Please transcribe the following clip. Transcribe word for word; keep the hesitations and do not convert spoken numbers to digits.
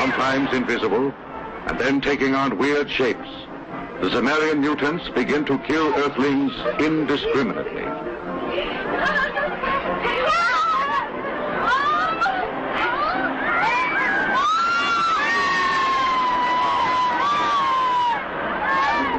sometimes invisible, and then taking on weird shapes, the Zemarian mutants begin to kill Earthlings indiscriminately.